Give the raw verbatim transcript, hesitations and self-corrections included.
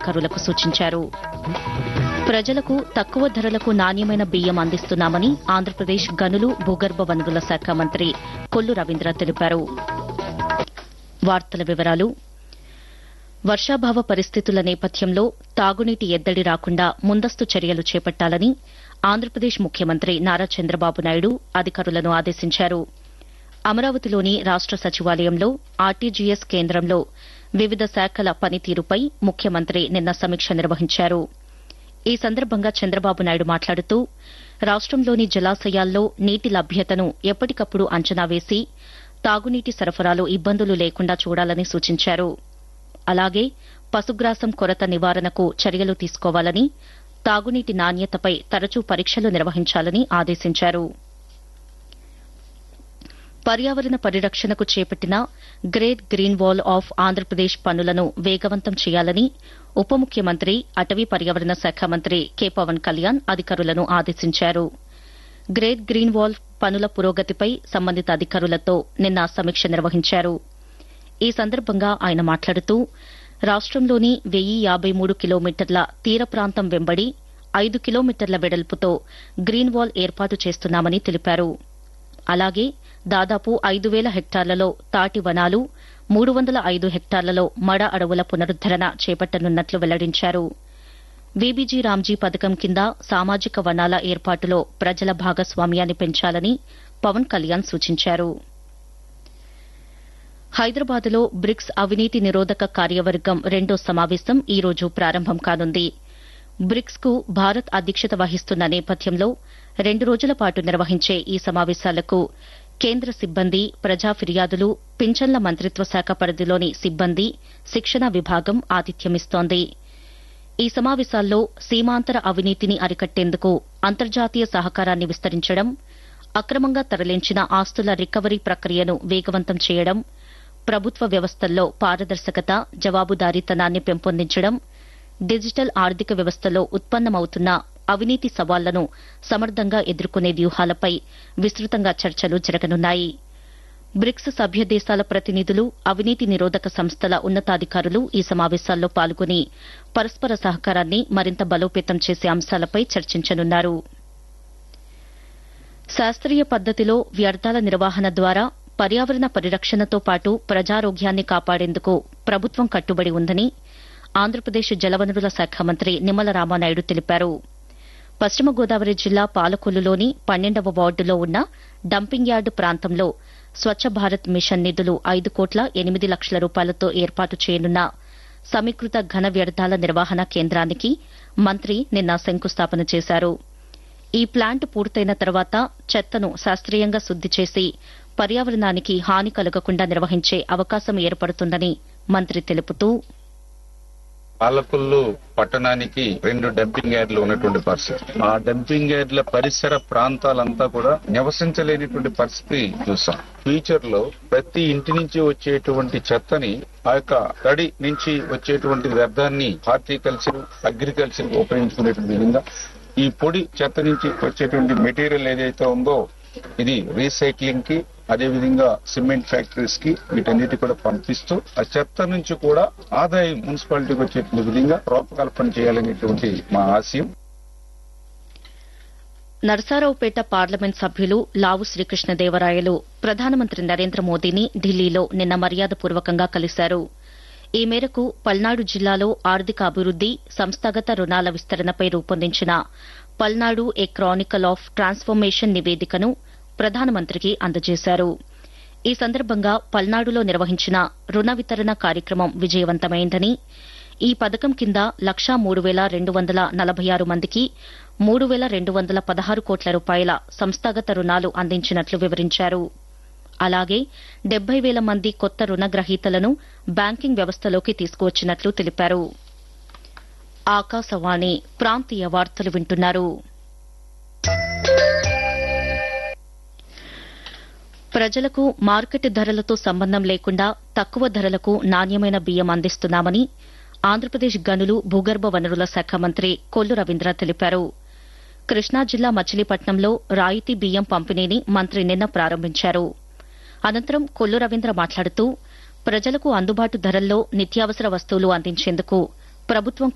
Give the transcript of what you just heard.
అధికారులకు సూచించారు. ప్రజలకు తక్కువ ధరలకు నాణ్యమైన బియ్యం అందిస్తున్నామని ఆంధ్రప్రదేశ్ గనులు భూగర్భ వనరుల శాఖ మంత్రి కొల్లు రవీంద్ర తెలిపారు. వార్తల వివరాలు. వర్షాభావ పరిస్థితుల నేపథ్యంలో తాగునీటి ఎద్దడి రాకుండా ముందస్తు చర్యలు చేపట్టాలని ఆంధ్రప్రదేశ్ ముఖ్యమంత్రి నారా చంద్రబాబు నాయుడు అధికారులను ఆదేశించారు. అమరావతిలోని రాష్ట సచివాలయంలో ఆర్టీజీఎస్ కేంద్రంలో వివిధ శాఖల పనితీరుపై ముఖ్యమంత్రి నిన్న సమీక్ష నిర్వహించారు. ఈ సందర్భంగా చంద్రబాబు నాయుడు మాట్లాడుతూ రాష్టంలోని జలాశయాల్లో నీటి లభ్యతను ఎప్పటికప్పుడు అంచనా వేసి తాగునీటి సరఫరాలో ఇబ్బందులు లేకుండా చూడాలని సూచించారు. అలాగే పశుగ్రాసం కొరత నివారణకు చర్యలు తీసుకోవాలని, తాగునీటి నాణ్యతపై తరచూ పరీక్షలు నిర్వహించాలని ఆదేశించారు. పర్యావరణ పరిరక్షణకు చేపట్టిన great green wall of Andhra Pradesh పనులను వేగవంతం చేయాలని ఉప ముఖ్యమంత్రి అటవీ పర్యావరణ శాఖ మంత్రి కె పవన్ కళ్యాణ్ అధికారులను ఆదేశించారు. గ్రేట్ గ్రీన్ వాల్ పనుల పురోగతిపై సంబంధిత అధికారులతో నిన్న సమీక్ష నిర్వహించారు. ఈ సందర్భంగా ఆయన మాట్లాడుతూ రాష్టంలోని వెయ్యి యాబై మూడు కిలోమీటర్ల తీర ప్రాంతం వెంబడి ఐదు కిలోమీటర్ల వెడల్పుతో గ్రీన్ వాల్ ఏర్పాటు చేస్తున్నామని తెలిపారు. అలాగే దాదాపు ఐదు వేల హెక్టార్లలో తాటి వనాలు, మూడు వందల ఐదు హెక్టార్లలో మడ అడవుల పునరుద్దరణ చేపట్టనున్నట్లు వెల్లడించారు. వీబీజీ రామ్జీ పథకం కింద సామాజిక వనాల ఏర్పాటులో ప్రజల భాగస్వామ్యాన్ని పెంచాలని పవన్ కళ్యాణ్ సూచించారు. హైదరాబాద్లో బ్రిక్స్ అవినీతి నిరోధక కార్యవర్గం రెండో సమావేశం ఈ రోజు ప్రారంభం కానుంది. బ్రిక్స్ కు భారత్ అధ్యక్షత వహిస్తున్న నేపథ్యంలో రెండు రోజుల పాటు నిర్వహించే ఈ సమావేశాలకు కేంద్ర సిబ్బంది, ప్రజా ఫిర్యాదులు, పింఛన్ల మంత్రిత్వ శాఖ పరిధిలోని సిబ్బంది, శిక్షణ విభాగం ఆతిథ్యమిస్తోంది. ఈ సమావేశాల్లో సీమాంతర అవినీతిని అరికట్టేందుకు అంతర్జాతీయ సహకారాన్ని విస్తరించడం, అక్రమంగా తరలించిన ఆస్తుల రికవరీ ప్రక్రియను వేగవంతం చేయడం, ప్రభుత్వ వ్యవస్థల్లో పారదర్శకత, జవాబుదారీతనాన్ని పెంపొందించడం, డిజిటల్ ఆర్థిక వ్యవస్థలో ఉత్పన్నమవుతున్న అవినీతి సవాళ్లను సమర్థంగా ఎదుర్కొనే వ్యూహాలపై విస్తృతంగా చర్చలు జరగనున్నాయి. బ్రిక్స్ సభ్య దేశాల ప్రతినిధులు, అవినీతి నిరోధక సంస్థల ఉన్నతాధికారులు ఈ సమావేశాల్లో పాల్గొని పరస్పర సహకారాన్ని మరింత బలోపేతం చేసే అంశాలపై చర్చించనున్నారు. శాస్త్రీయ పద్దతిలో వ్యర్థాల నిర్వహణ ద్వారా పర్యావరణ పరిరక్షణతో పాటు ప్రజారోగ్యాన్ని కాపాడేందుకు ప్రభుత్వం కట్టుబడి ఉందని ఆంధ్రప్రదేశ్ జలవనరుల శాఖ మంత్రి నిమ్మల రామానాయుడు తెలిపారు. పశ్చిమ గోదావరి జిల్లా పాలకొల్లులోని పన్నెండవ వార్డులో ఉన్న డంపింగ్ యార్డు ప్రాంతంలో స్వచ్ఛ భారత్ మిషన్ నిధులు ఐదు కోట్ల ఎనిమిది లక్షల రూపాయలతో ఏర్పాటు చేయనున్న సమీకృత ఘన వ్యర్థాల నిర్వహణ కేంద్రానికి మంత్రి నిన్న శంకుస్థాపన చేశారు. ఈ ప్లాంట్ పూర్తయిన తర్వాత చెత్తను శాస్త్రీయంగా శుద్ది చేసి పర్యావరణానికి హాని కలగకుండా నిర్వహించే అవకాశం ఏర్పడుతుందని మంత్రి తెలుపుతూ, పాలకొల్లు పట్టణానికి రెండు డంపింగ్ యార్డులు ఉన్నటువంటి పరిస్థితి. ఆ డంపింగ్ యార్డుల పరిసర ప్రాంతాలంతా కూడా నివసించలేనిటువంటి పరిస్థితి చూసాం. ఫ్యూచర్ లో ప్రతి ఇంటి నుంచి వచ్చేటువంటి చెత్తని, ఆ యొక్క తడి నుంచి వచ్చేటువంటి వ్యర్థాన్ని హార్టికల్చర్, అగ్రికల్చర్ ఉపయోగించుకునేటువంటి విధంగా ఈ పొడి చెత్త నుంచి వచ్చేటువంటి మెటీరియల్ ఏదైతే ఉందో ఇది రీసైక్లింగ్ కి, అదేవిధంగా సిమెంట్ ఫ్యాక్టరీస్ కి వీటన్నిటి కూడా పంపిస్తూ ఆ చెత్త నుంచి కూడా ఆదాయం మున్సిపాలిటీకి వచ్చేటువంటి విధంగా రూపకల్పన చేయాలనేటువంటి మా ఆశయం. నరసారావుపేట పార్లమెంట్ సభ్యులు లావు శ్రీకృష్ణదేవరాయలు ప్రధానమంత్రి నరేంద్ర మోదీని ఢిల్లీలో నిన్న మర్యాదపూర్వకంగా కలిశారు. ఈ మేరకు పల్నాడు జిల్లాలో ఆర్థిక అభివృద్ది, సంస్థాగత రుణాల విస్తరణపై రూపొందించిన పల్నాడు ఏ క్రానికల్ ఆఫ్ ట్రాన్స్ఫర్మేషన్ నివేదికను ప్రధానమంత్రికి అందజేశారు. ఈ సందర్భంగా పల్నాడులో నిర్వహించిన రుణ వితరణ కార్యక్రమం విజయవంతమైందని, ఈ పథకం కింద లక్షా మూడు వేల రెండు వందల నలభై ఆరు మందికి మూడు వేల రెండు వందల పదహారు కోట్ల రూపాయల సంస్థాగత రుణాలు అందించినట్లు వివరించారు. అలాగే డెబ్బై వేల మంది కొత్త రుణగ్రహీతలను బ్యాంకింగ్ వ్యవస్థలోకి తీసుకువచ్చినట్లు తెలిపారు. ఆకాశవాణి ప్రాంతీయ వార్తలు వింటున్నారు. ప్రజలకు మార్కెట్ ధరలతో సంబంధం లేకుండా తక్కువ ధరలకు నాణ్యమైన బియ్యం అందిస్తున్నామని ఆంధ్రప్రదేశ్ గనులు భూగర్భ వనరుల శాఖ మంత్రి కొల్లు రవీంద్ర తెలిపారు. కృష్ణా జిల్లా మచిలీపట్నంలో రాయితీ బియ్యం పంపిణీని మంత్రి నిన్న ప్రారంభించారు. అనంతరం కొల్లు రవీంద్ర మాట్లాడుతూ ప్రజలకు అందుబాటు ధరల్లో నిత్యావసర వస్తువులు అందించేందుకు ప్రభుత్వం